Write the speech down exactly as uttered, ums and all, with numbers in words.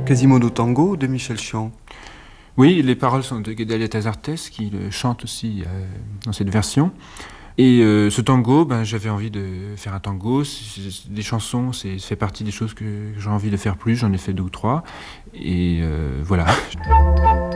Quasimodo Tango de Michel Chian. Oui, les paroles sont de Guedalia Tazartes qui le chante aussi euh, dans cette version. Et euh, ce tango, ben, j'avais envie de faire un tango. C'est, c'est, des chansons, c'est, ça fait partie des choses que j'ai envie de faire plus. J'en ai fait deux ou trois. Et euh, voilà.